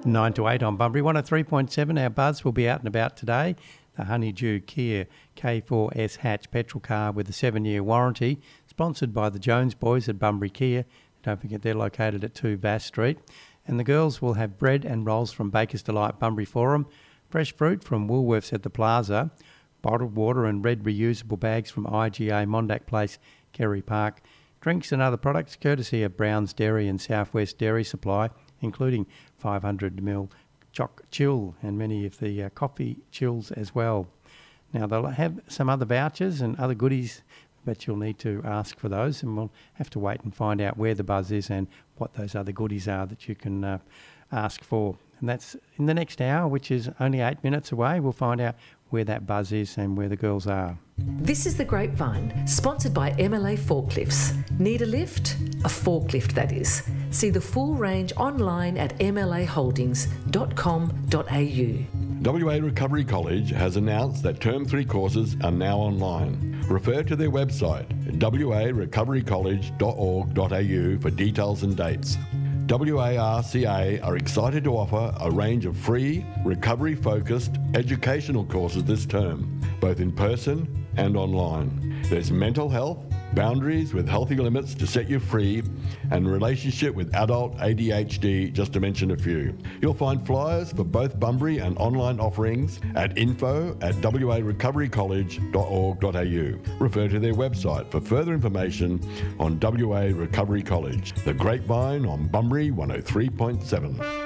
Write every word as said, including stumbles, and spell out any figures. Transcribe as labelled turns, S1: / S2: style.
S1: nine to eight on Bunbury. one oh three point seven, our Buzz will be out and about today. The Honeydew Kia K four S hatch petrol car with a seven-year warranty, sponsored by the Jones boys at Bunbury Kia. Don't forget they're located at two Vass Street. And the girls will have bread and rolls from Baker's Delight Bunbury Forum, fresh fruit from Woolworths at the Plaza, bottled water and red reusable bags from I G A Mondack Place, Kerry Park, drinks and other products courtesy of Brown's Dairy and Southwest Dairy Supply, including five hundred milliliter choc chill and many of the uh, coffee chills as well. Now, they'll have some other vouchers and other goodies, but you'll need to ask for those, and we'll have to wait and find out where the Buzz is and what those other goodies are that you can uh, ask for. And that's in the next hour, which is only eight minutes away. We'll find out where that Buzz is and where the girls are.
S2: This is The Grapevine, sponsored by M L A Forklifts. Need a lift? A forklift, that is. See the full range online at m l a holdings dot com dot a u.
S3: W A Recovery College has announced that Term three courses are now online. Refer to their website, w a recovery college dot org dot a u, for details and dates. W A R C A are excited to offer a range of free, recovery-focused educational courses this term, both in person and online. There's mental health, boundaries with healthy limits to set you free, and relationship with adult A D H D, just to mention a few. You'll find flyers for both Bunbury and online offerings at info at w a recovery college dot org dot a u. Refer to their website for further information on W A Recovery College. The Grapevine on Bunbury one oh three point seven.